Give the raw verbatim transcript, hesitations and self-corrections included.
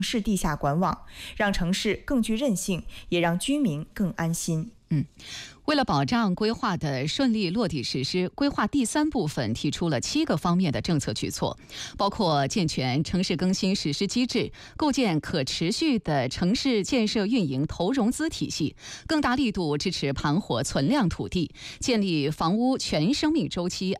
市地下管网，让城市更具韧性，也让居民更安心。 嗯，为了保障规划的顺利落地实施，规划第三部分提出了七个方面的政策举措，包括健全城市更新实施机制，构建可持续的城市建设运营投融资体系，更大力度支持盘活存量土地，建立房屋全生命周期